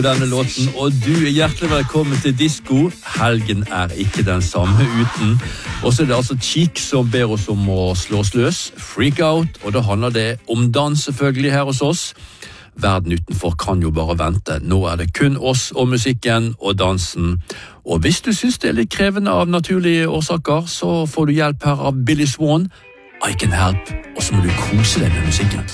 Denne låten, og du er hjertelig velkommen til Disko. Helgen er ikke den samme uten. Og så er det altså Cheek som ber oss om å slå oss løs, freak out, og da handler det om dans selvfølgelig her hos oss. Verden utenfor kan jo bare vente. Nå er det kun oss og musikken og dansen. Og hvis du synes det er litt krevende av naturlige årsaker, så får du hjelp her av Billy Swan. I Can Help, og så må du kose deg med musikken.